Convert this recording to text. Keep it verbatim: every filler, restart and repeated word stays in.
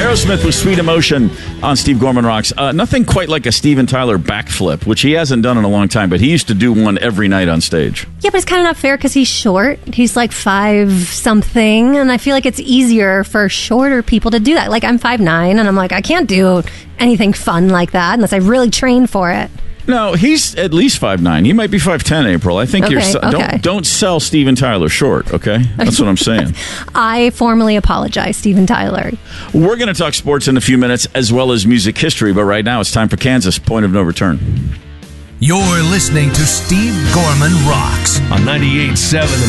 Aerosmith with Sweet Emotion on Steve Gorman Rocks. Uh, nothing quite like a Steven Tyler backflip, which he hasn't done in a long time, but he used to do one every night on stage. Yeah, but it's kind of not fair because he's short. He's like five something, and I feel like it's easier for shorter people to do that. Like, I'm five nine, and I'm like, I can't do anything fun like that unless I really train for it. No, he's at least five nine. He might be five ten, April. I think okay, you're... okay. Don't, don't sell Steven Tyler short, okay? That's what I'm saying. I formally apologize, Steven Tyler. We're going to talk sports in a few minutes, as well as music history, but right now it's time for Kansas Point of No Return. You're listening to Steve Gorman Rocks on ninety-eight point seven